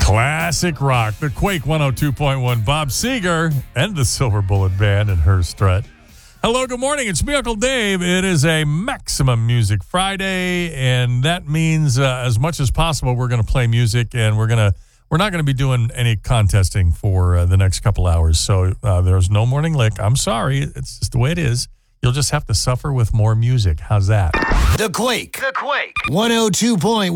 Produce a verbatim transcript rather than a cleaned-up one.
Classic rock, the Quake one oh two point one, Bob Seger and the Silver Bullet Band and her strut. Hello, good morning. It's me, Uncle Dave. It is a Maximum Music Friday, and that means uh, as much as possible we're going to play music, and we're going to we're not going to be doing any contesting for uh, the next couple hours. So uh, there's no morning lick. I'm sorry. It's just the way it is. You'll just have to suffer with more music. How's that? The Quake. The Quake. one oh two point one.